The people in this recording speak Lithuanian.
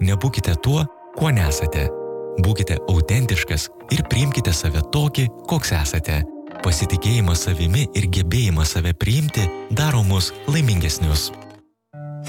Nebūkite tuo, kuo nesate. Būkite autentiškas ir priimkite save tokį, koks esate. Pasitikėjimas savimi ir gebėjimas save priimti daro mus laimingesnius.